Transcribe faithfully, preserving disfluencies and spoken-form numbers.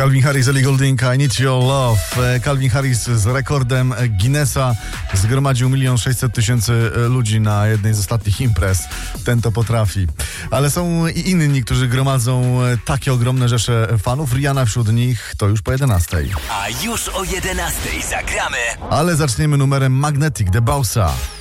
Calvin Harris, Ellie Goulding, I Need Your Love. Calvin Harris z rekordem Guinnessa zgromadził milion sześćset tysięcy ludzi na jednej z ostatnich imprez. Ten to potrafi. Ale są i inni, którzy gromadzą takie ogromne rzesze fanów. Rihanna wśród nich. To już po jedenastej. A już o jedenastej zagramy. Ale zaczniemy numerem Magnetic, The Bossa.